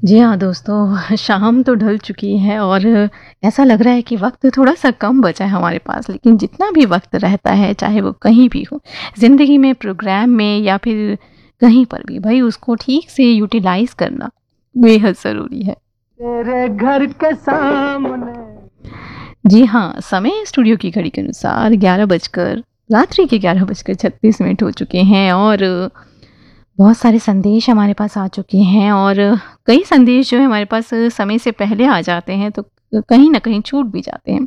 जी हाँ दोस्तों, शाम तो ढल चुकी है और ऐसा लग रहा है कि वक्त थोड़ा-सा कम बचा है हमारे पास। लेकिन जितना भी वक्त रहता है, चाहे वो कहीं भी हो, ज़िंदगी में, प्रोग्राम में या फिर कहीं पर भी, भई उसको ठीक से यूटिलाइज़ करना बेहद ज़रूरी है। तेरे घर के सामने। जी हाँ, समय स्टूडियो की घड़ी के अनुसार 11 बजकर रात्रि के 11 बजकर 36 मिनट हो चुके हैं और बहुत सारे संदेश हमारे पास आ चुके हैं और कई संदेश जो है हमारे पास समय से पहले आ जाते हैं, तो कहीं न कहीं छूट भी जाते हैं।